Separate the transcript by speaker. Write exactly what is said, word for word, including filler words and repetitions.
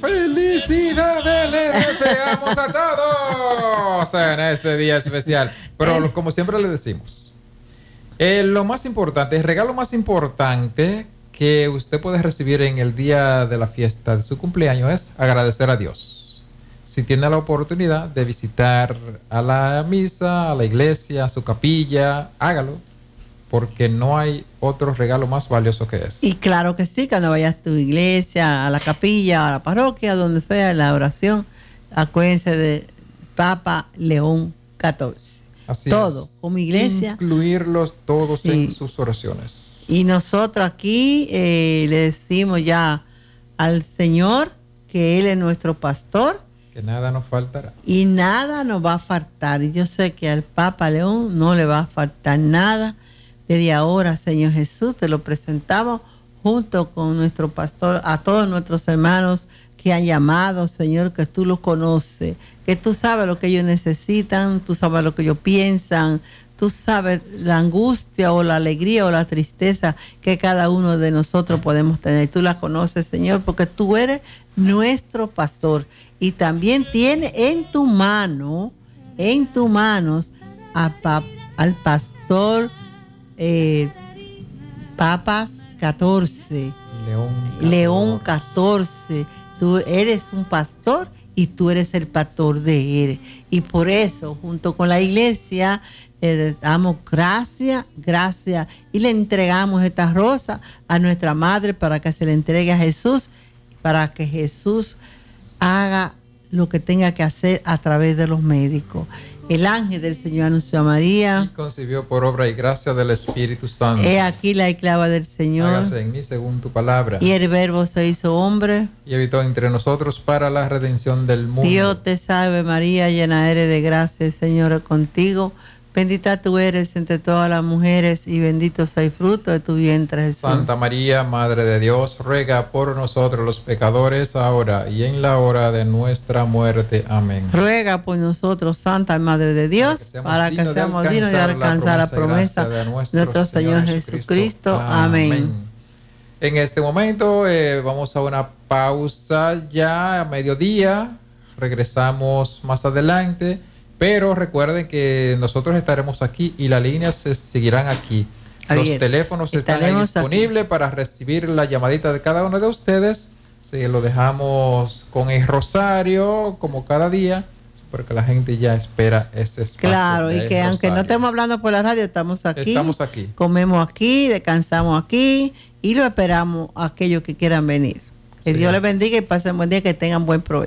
Speaker 1: ¡Felicidades le deseamos a todos en este día especial! Pero como siempre le decimos, eh, lo más importante, el regalo más importante que usted puede recibir en el día de la fiesta de su cumpleaños es agradecer a Dios. Si tiene la oportunidad de visitar a la misa, a la iglesia, a su capilla, hágalo, porque no hay otro regalo más valioso que ese.
Speaker 2: Y claro que sí, cuando vayas a tu iglesia, a la capilla, a la parroquia, donde sea, en la oración, acuérdense de Papa León catorce.
Speaker 1: Así
Speaker 2: todo,
Speaker 1: es.
Speaker 2: como iglesia.
Speaker 1: Incluirlos todos
Speaker 2: sí.
Speaker 1: en sus oraciones.
Speaker 2: Y nosotros aquí eh, le decimos ya al Señor que Él es nuestro pastor.
Speaker 1: Que nada nos faltará.
Speaker 2: Y nada nos va a faltar. Y yo sé que al Papa León no le va a faltar nada. Desde ahora, Señor Jesús, te lo presentamos junto con nuestro pastor, a todos nuestros hermanos que han llamado, Señor, que tú los conoces, que tú sabes lo que ellos necesitan, tú sabes lo que ellos piensan, tú sabes la angustia o la alegría o la tristeza que cada uno de nosotros podemos tener. Tú la conoces, Señor, porque tú eres nuestro pastor y también tiene en tu mano, en tus manos, a pa- al pastor eh, Papas catorce,
Speaker 1: León catorce.
Speaker 2: León catorce. Tú eres un pastor y tú eres el pastor de él. Y por eso, junto con la iglesia, le damos gracias, gracias, y le entregamos esta rosa a nuestra madre para que se le entregue a Jesús, para que Jesús haga lo que tenga que hacer a través de los médicos. El ángel del Señor anunció a María.
Speaker 1: Y concibió por obra y gracia del Espíritu Santo.
Speaker 2: He aquí la esclava del Señor.
Speaker 1: Hágase en mí según tu palabra.
Speaker 2: Y el Verbo se hizo hombre.
Speaker 1: Y habitó entre nosotros para la redención del mundo.
Speaker 2: Dios te salve María, llena eres de gracia, el Señor es contigo. Bendita tú eres entre todas las mujeres y bendito es el fruto de tu vientre, Jesús.
Speaker 1: Santa María, Madre de Dios, ruega por nosotros los pecadores, ahora y en la hora de nuestra muerte. Amén.
Speaker 2: Ruega por nosotros, Santa Madre de Dios, para que seamos dignos de alcanzar la promesa de nuestro, nuestro Señor Jesucristo. Jesucristo. Amén. Amén.
Speaker 1: En este momento eh, vamos a una pausa ya a mediodía. Regresamos más adelante. Pero recuerden que nosotros estaremos aquí y las líneas se seguirán aquí. Los Bien, teléfonos están ahí disponibles aquí para recibir la llamadita de cada uno de ustedes. Sí, lo dejamos con el rosario como cada día, porque la gente ya espera ese espacio.
Speaker 2: Claro, y que aunque no estemos hablando por la radio, estamos aquí.
Speaker 1: Estamos aquí.
Speaker 2: Comemos aquí, descansamos aquí y lo esperamos a aquellos que quieran venir. Que sí, Dios les bendiga y pasen buen día, que tengan buen provecho.